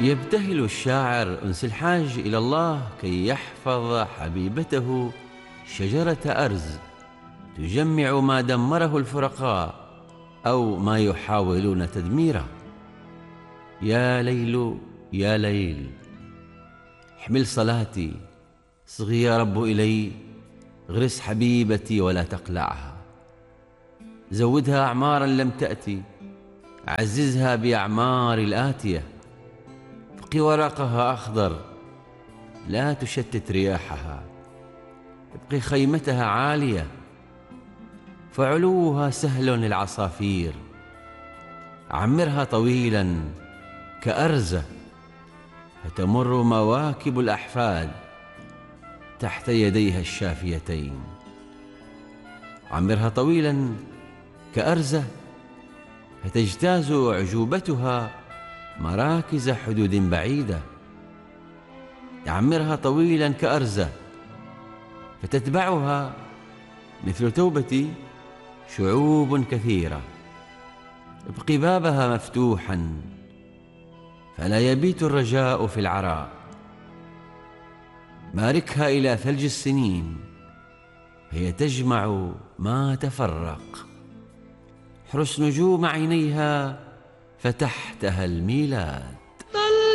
يبتهل الشاعر أنس الحاج إلى الله كي يحفظ حبيبته شجرة أرز تجمع ما دمره الفرقاء أو ما يحاولون تدميره. يا ليل يا ليل، احمل صلاتي، صغي يا رب إلي، غرس حبيبتي ولا تقلعها، زودها أعمارا لم تأتي، عززها بأعمار الآتية، ابقي ورقها أخضر لا تشتت رياحها، ابقي خيمتها عالية فعلوها سهل للعصافير، عمرها طويلا كأرزة فتمر مواكب الأحفاد تحت يديها الشافيتين، عمرها طويلا كأرزة فتجتاز أعجوبتها مراكز حدود بعيدة، عمرها طويلا كأرزة فتتبعها مثل توبتي شعوب كثيرة، ابقي بابها مفتوحا فلا يبيت الرجاء في العراء، باركها إلى ثلج السنين هي تجمع ما تفرق، احرس نجوم عينيها فتحتها الميلاد.